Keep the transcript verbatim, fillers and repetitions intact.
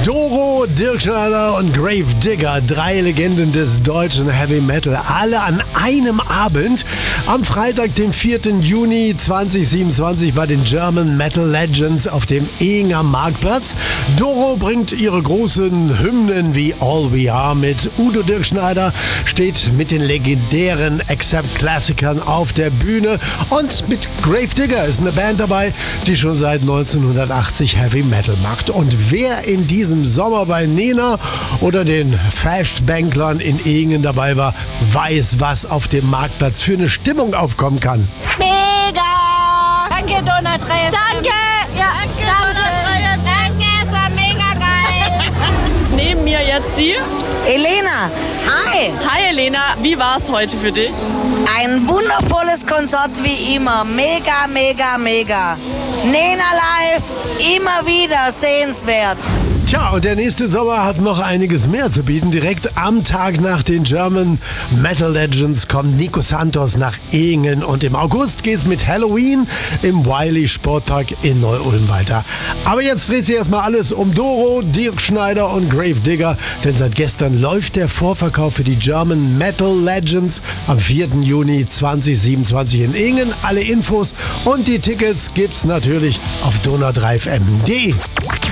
Doro, Dirk Schneider und Grave Digger, drei Legenden des deutschen Heavy Metal, alle an einem Abend. Am Freitag, dem vierten Juni zweitausendsiebenundzwanzig bei den German Metal Legends auf dem Ehinger Marktplatz. Doro bringt ihre großen Hymnen wie All We Are mit. Udo Dirk Schneider steht mit den legendären Accept-Klassikern auf der Bühne. Und mit Grave Digger ist eine Band dabei, die schon seit neunzehnhundertachtzig Heavy Metal macht. Und wer in diesem Sommer bei Nena oder den Fastbanklern in Ehingen dabei war, weiß, was auf dem Marktplatz für eine Stimmung aufkommen kann. Mega! Danke, Donau drei F M. Danke! Ja, danke! Danke, danke, es war mega geil! Neben mir jetzt die Elena, hi! Hi Elena, wie war es heute für dich? Ein wundervolles Konzert wie immer. Mega, mega, mega. Nena live, immer wieder sehenswert. Tja, und der nächste Sommer hat noch einiges mehr zu bieten. Direkt am Tag nach den German Metal Legends kommt Nico Santos nach Ehingen. Und im August geht's mit Halloween im Wiley Sportpark in Neu-Ulm weiter. Aber jetzt dreht sich erstmal alles um Doro, Dirk Schneider und Grave Digger. Denn seit gestern läuft der Vorverkauf für die German Metal Legends am vierten Juni zweitausendsiebenundzwanzig in Ehingen. Alle Infos und die Tickets gibt's natürlich auf donau drei f m punkt d e.